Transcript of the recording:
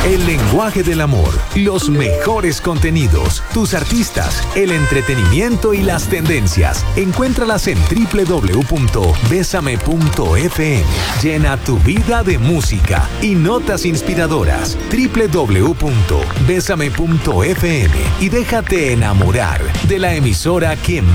El lenguaje del amor, los mejores contenidos, tus artistas, el entretenimiento y las tendencias. Encuéntralas en www.besame.fm. Llena tu vida de música y notas inspiradoras. www.besame.fm y déjate enamorar de la emisora que